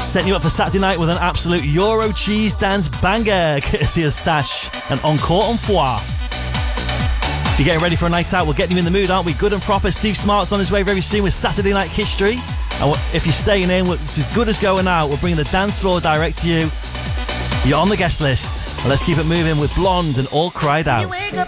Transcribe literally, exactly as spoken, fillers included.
Setting you up for Saturday night with an absolute Euro cheese dance banger, courtesy of Sash and Encore un fois. If you're getting ready for a night out, we're getting you in the mood, aren't we? Good and proper. Steve Smart's on his way very soon with Saturday Night History. And if you're staying in, it's as good as going out. We're bringing the dance floor direct to you. You're on the guest list. Well, let's keep it moving with Blonde and All Cried Out. You wake up